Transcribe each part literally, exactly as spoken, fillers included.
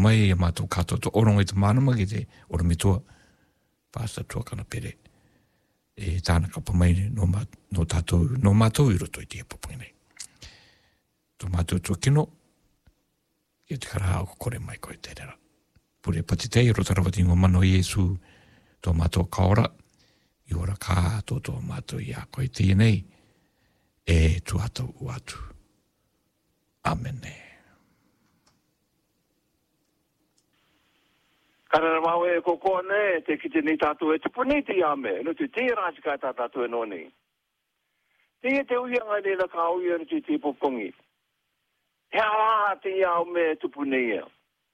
mai e mātou kato to orongo i te mānama ki te ora mitua. Pasta tua kana pere. E tāna kapa mai no, ma, no tātou, no mātou i roto i te apapungi nei. Tō mātou tua kino, i te karaha o kore mai koe te rera. Pure pati te i rota rawati ngō mano Iesu, tō mātou kaora, i ora kā tō tō mātou i a koe te nei, e tu atu u atu. Amen. Karana mau e koko ne, te kite ni tātou e tupu ni te ame, no te te rāsi kā tātou e no ni. Te e te uianga ni la kā uia ni te te popongi. He ara te iau me tupu ni e.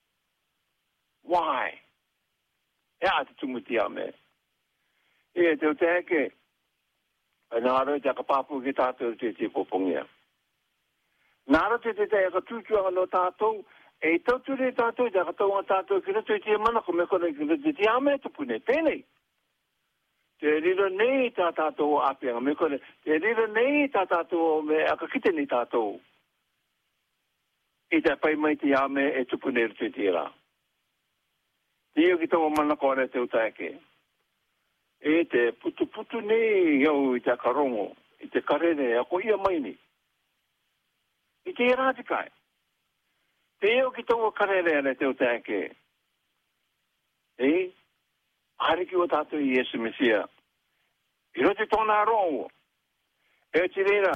Why? He a te tumu te ame. E te o te heke, nāra te akapapu ki tātou te te popongi e. Nāra te te te aka tūtuanga no tātou, e tautu re tātou, te akataunga tātou, ki rato i te mana, ko me kone ki rato i te ame, tupu ne, pēnei. Te rira nei tā tātou o apianga, me kone, te rira nei tā tātou o me akakite ni tātou. I te pai mai te ame, e tupu ne rato i te ra. Te iu ki tonga mana kore te utaeke. E te putu putu nei iau i te akarongo, i te karene, ako ia mai ni. I te rātikai. Te eo ki tonga karere ane te o tāke. E? Hariki o tātou i Yesu Mesia. I rote tōna rongo. E te reira.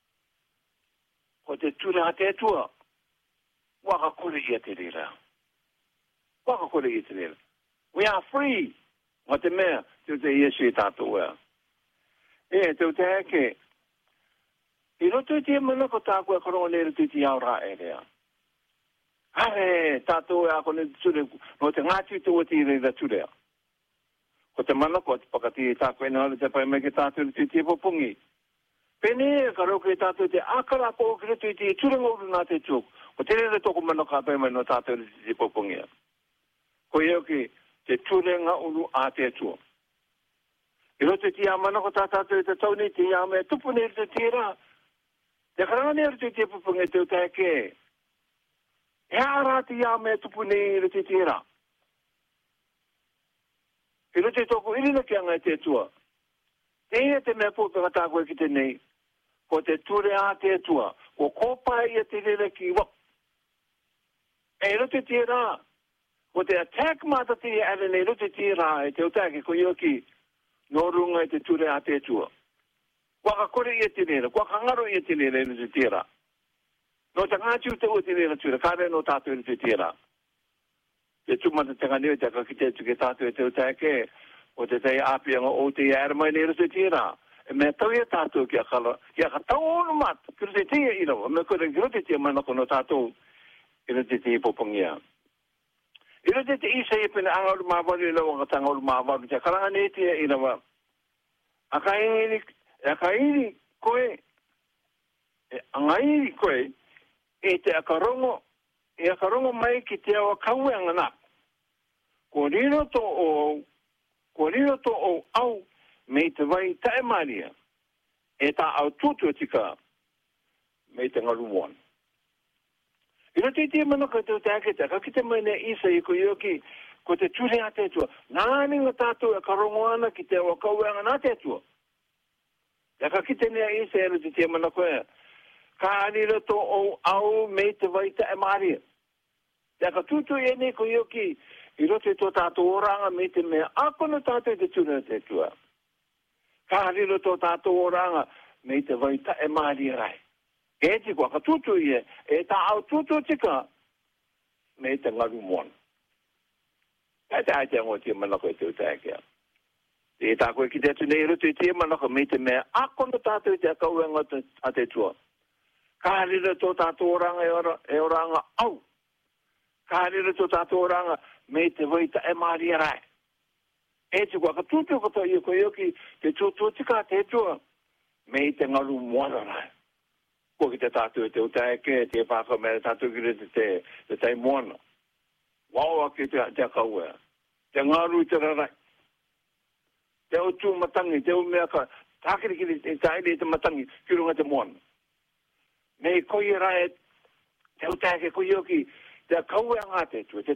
Ko te tura a te atua. Waka kore i a te reira. Waka kore i a te reira. We are free. Wa te mea. Te o te Yesu i tātou ea. E te o tāke. I rote te mana ko tāku e koronga nere te ti aura e rea. Hare, tātou e ako ne ture, no te ngāti te o te reira ture. Ko te mana ko te pakati e tāko e nāre te pai mai ke tātou te te popungi. Pene e ka rauke e tātou te akara ko o kire te te ture ngōru nā te tūk. Ko te reira toko mana ka pai mai no tātou te te popungi. Ko eo ki te ture ngā uru a te tūk. I rote te amana ko tātou te tauni te ame tupu ne te tira. Te karane e te te popungi te o tāke. E ara te ia me tupu nei re te tira. E re te toko irina ki anga e te tua. Te ia te mea pōpeka tāko e ki te nei. Ko te ture a te tua. Ko kōpa ia te rere ki wak. E re te tira. Ko te attack mata te ia ane nei re te tira e te utake ko ia ki no runga e te ture a te tua. Waka kore ia te rere. Waka ngaro ia te rere e te tira. No te ngātiu te o te rera tura, kāre no tātou e te tira. Te tumata te nganeo te kakite tu ke tātou e te utake, o te tei apianga o te iara mai nera te tira. E mea tau ia tātou ki a kala, ki a ka tau ono mat, kira te tia irawa, mea kore kira te tia manako no tātou, ira te tia popongia. Ira te te isa i pina angauru māwaru i lawa ka tangauru māwaru, te karanga ne tia irawa. A ka iri, a ka iri koe, anga iri koe, e te akarongo, e akarongo mai ki te awa kauanga nā. Ko riro to o, ko riro to o au, me te vai tae maria, e tā au tūtua tika, me te ngaru moan. Iro te te mana ka te o tāke te, ka ki te mai ne isa i ko ioki, ko te ture a te tua. Nāni ngā tātou e karongo ana ki te awa kauanga nā te tua. Ja ka ki te nea isa e te te mana koe, ka anira to o au me te waita e maria. Te aka tutu e ne ko ioki, i rote to tātou oranga me te mea, ako no tātou te tuna te tua. Ka anira to tātou oranga me te waita e maria rai. E te kua ka tutu i e, e tā au tutu tika, me te ngaru moana. E te haite ango te manako e te utaekea. E tā koe ki te atu nei roto i te manako me te mea, ako no tātou te akauenga a te tua. Ka harira tō tātou oranga e, ora, e oranga au. Ka harira tō tātou oranga me te waita e maria rai. E te kua ka tutu kato i ko ioki te tūtū tika te tua me te ngaru moana rai. Ko ki te tātou e te utaeke, te pāka mea tātou ki te te, te te moana. Wau ake te, te akauea. Te ngaru i te rarai. Te o tū matangi, te o mea ka tākiri ki te taile te matangi, ki runga te moana. Me koi rai, te utaeke ko ioki, te akauea ngā te tua, te